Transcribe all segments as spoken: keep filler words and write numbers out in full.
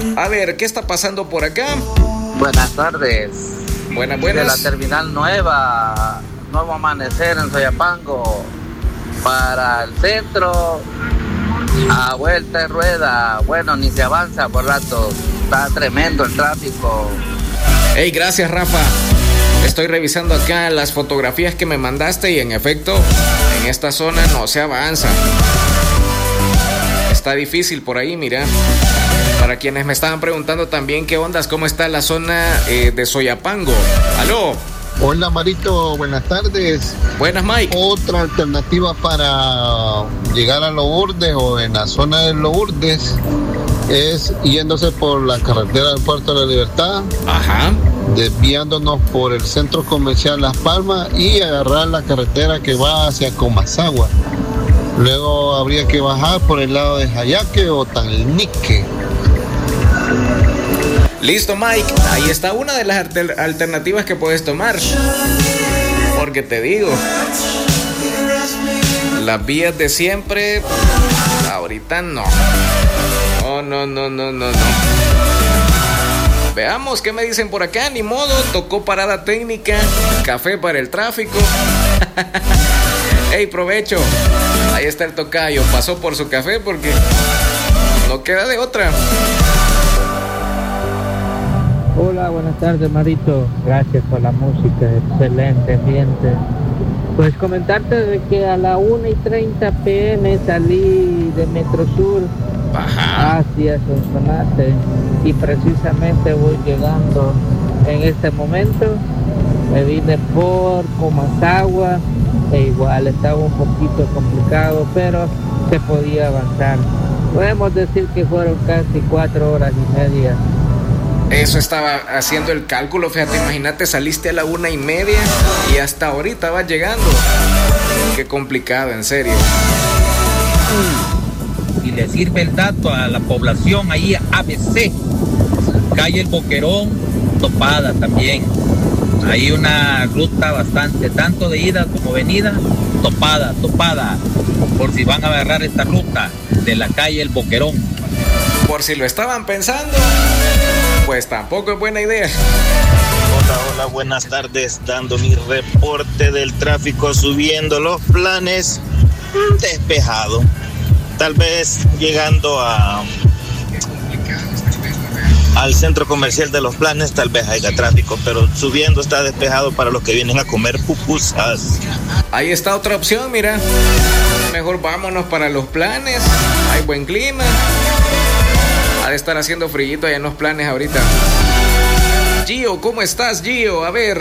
A ver, ¿qué está pasando por acá? Buenas tardes. Buenas, buenas. De la terminal nueva, nuevo amanecer en Soyapango, para el centro, a vuelta de rueda. Bueno, ni se avanza por rato, está tremendo el tráfico. Hey, gracias, Rafa. Estoy revisando acá las fotografías que me mandaste y en efecto, en esta zona no se avanza. Está difícil por ahí, mira. Para quienes me estaban preguntando también qué ondas, cómo está la zona eh, de Soyapango. ¡Aló! Hola, Marito, buenas tardes. Buenas, Mike. Otra alternativa para llegar a Lourdes o en la zona de Lourdes es yéndose por la carretera del Puerto de la Libertad. Ajá. Desviándonos por el centro comercial Las Palmas y agarrar la carretera que va hacia Comasagua. Luego habría que bajar por el lado de Jayaque o Talnique. Listo, Mike. Ahí está una de las alter- alternativas que puedes tomar. Porque te digo, las vías de siempre, ahorita no. No, no, no, no, no, no. Veamos qué me dicen por acá. Ni modo, tocó parada técnica, café para el tráfico. Hey, provecho. Ahí está el tocayo. Pasó por su café porque no queda de otra. Hola, buenas tardes, Marito. Gracias por la música, excelente ambiente. Pues comentarte de que a la una y treinta pm salí de Metrosur Ajá. hacia Sonsonate y precisamente voy llegando en este momento. Me vine por Comasagua e igual estaba un poquito complicado, pero se podía avanzar. Podemos decir que fueron casi cuatro horas y media. Eso estaba haciendo el cálculo, fíjate, imagínate, saliste a la una y media y hasta ahorita vas llegando. Qué complicado, en serio. Y le sirve el dato a la población ahí, A B C, calle El Boquerón, topada también. Hay una ruta bastante, tanto de ida como venida, topada, topada, por si van a agarrar esta ruta de la calle El Boquerón. Por si lo estaban pensando, pues tampoco es buena idea. Hola, hola, buenas tardes, dando mi reporte del tráfico, subiendo los planes, despejado. Tal vez llegando a al centro comercial de Los Planes, tal vez haya tráfico, pero subiendo está despejado para los que vienen a comer pupusas. Ahí está otra opción, mira. Mejor vámonos para Los Planes, hay buen clima. Ha de estar haciendo frío allá en Los Planes ahorita. Gio, ¿cómo estás, Gio? A ver.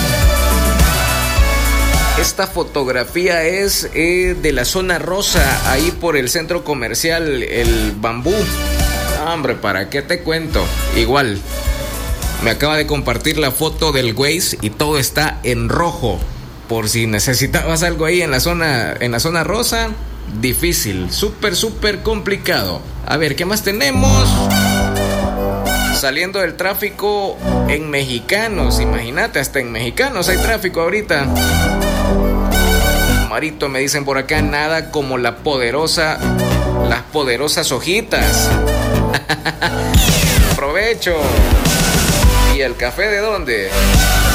Esta fotografía es eh, de la zona rosa, ahí por el centro comercial, el Bambú. Hombre, ¿para qué te cuento? Igual, me acaba de compartir la foto del Waze y todo está en rojo. Por si necesitabas algo ahí en la zona, en la zona rosa, difícil, súper, súper complicado. A ver, ¿qué más tenemos? Saliendo del tráfico en Mexicanos, imagínate, hasta en Mexicanos hay tráfico ahorita. Marito, me dicen por acá, nada como la poderosa, las poderosas hojitas. Provecho. ¿Y el café de dónde?